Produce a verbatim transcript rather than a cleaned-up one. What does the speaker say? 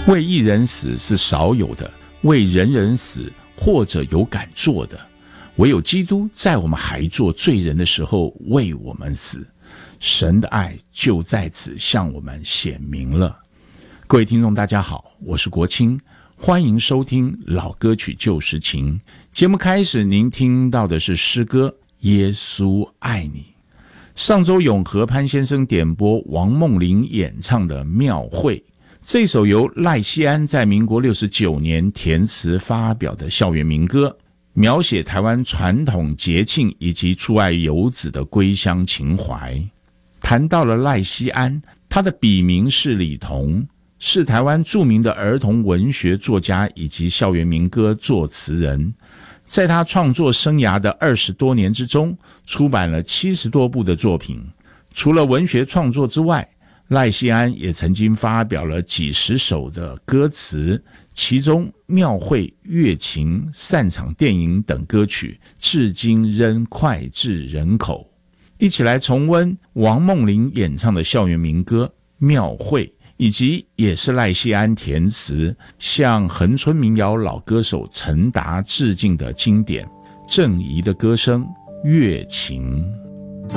为一人死是少有的，为人人死或者有敢做的，唯有基督在我们还做罪人的时候为我们死，神的爱就在此向我们显明了。各位听众大家好，我是国清，欢迎收听老歌曲旧时情。节目开始您听到的是诗歌耶稣爱你。上周永和潘先生点播王梦玲演唱的庙会，这首由赖锡安在民国六十九年填词发表的校园民歌，描写台湾传统节庆以及出外游子的归乡情怀。谈到了赖锡安，他的笔名是李彤，是台湾著名的儿童文学作家以及校园民歌作词人。在他创作生涯的二十多年之中，出版了七十多部的作品。除了文学创作之外，赖锡安也曾经发表了几十首的歌词，其中庙会、乐琴、散场电影等歌曲至今仍脍炙人口。一起来重温王梦玲演唱的校园民歌《庙会》，以及也是赖锡安填词向恒春民谣老歌手陈达致敬的经典《郑怡的歌声·乐琴》。